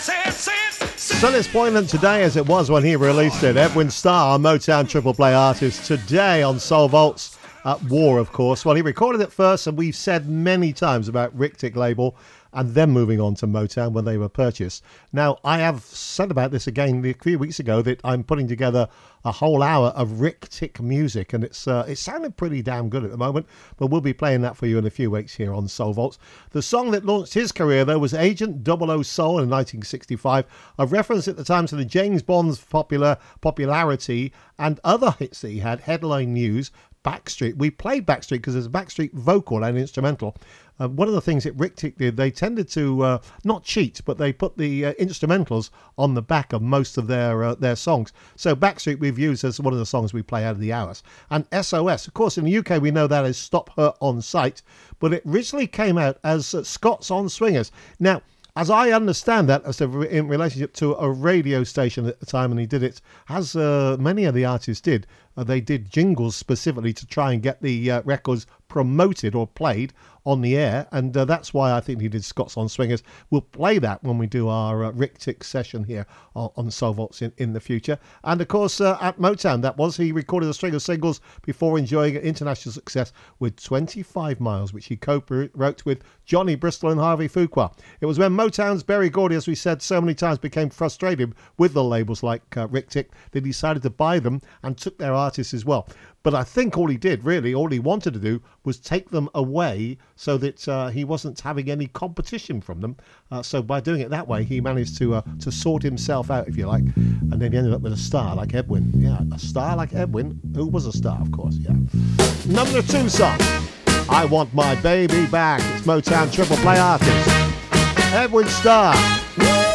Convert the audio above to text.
So it's poignant today as it was when he released it. Edwin Starr, Motown Triple Play artist, today on Soul Vaults at War, of course. Well, he recorded it first, and we've said many times about Rick Tick label and then moving on to Motown when they were purchased. Now, I have said about this again a few weeks ago that I'm putting together a whole hour of Rick Tick music, and it's sounding pretty damn good at the moment, but we'll be playing that for you in a few weeks here on Soul Vaults. The song that launched his career, though, was Agent 00 Soul in 1965, a reference at the time to the James Bond's popularity and other hits that he had, Headline News, Backstreet. We played Backstreet because there's a Backstreet vocal and instrumental. One of the things that Rick Tick did, they tended to not cheat, but they put the instrumentals on the back of most of their songs. So Backstreet we've used as one of the songs we play out of the hours. And SOS, of course, in the UK we know that as Stop Her on Sight, but it originally came out as Scots on Swingers. Now, as I understand that, as in relationship to a radio station at the time, and he did it, as many of the artists did, they did jingles specifically to try and get the records promoted or played on the air, and that's why I think he did Scots on Swingers. We'll play that when we do our Rick Tick session here on Soul Vaults in the future. And of course, at Motown, he recorded a string of singles before enjoying international success with 25 Miles, which he co-wrote with Johnny Bristol and Harvey Fuqua. It was when Motown's Berry Gordy, as we said so many times, became frustrated with the labels like Rick Tick, they decided to buy them and took their artists as well. But I think all he wanted to do was take them away so that he wasn't having any competition from them. So by doing it that way, he managed to sort himself out, if you like. And then he ended up with a star like Edwin. Yeah, a star like Edwin, who was a star, of course, yeah. Number 2 song, I Want My Baby Back. It's Motown Triple Play artist Edwin Starr.